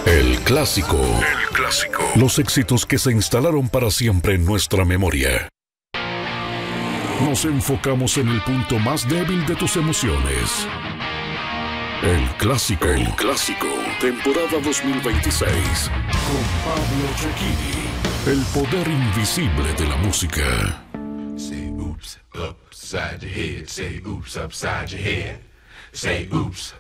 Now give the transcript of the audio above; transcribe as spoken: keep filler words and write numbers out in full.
El clásico. El clásico. Los éxitos que se instalaron para siempre en nuestra memoria. Nos enfocamos en el punto más débil de tus emociones. El clásico. El clásico. Temporada dos mil veintiséis. Con Pablo Cecchini. El poder invisible de la música. Say oops, upside your head. Say oops, upside your head. Say oops.